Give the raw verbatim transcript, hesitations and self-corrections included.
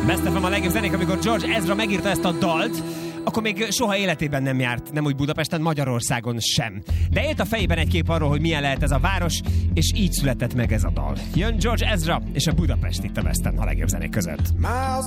Best ef em a legjobb zenék, amikor George Ezra megírta ezt a dalt, akkor még soha életében nem járt, nem úgy Budapesten, Magyarországon sem. De élt a fejében egy kép arról, hogy milyen lehet ez a város, és így született meg ez a dal. Jön George Ezra és a Budapest itt a Besten a legjobb zenék között.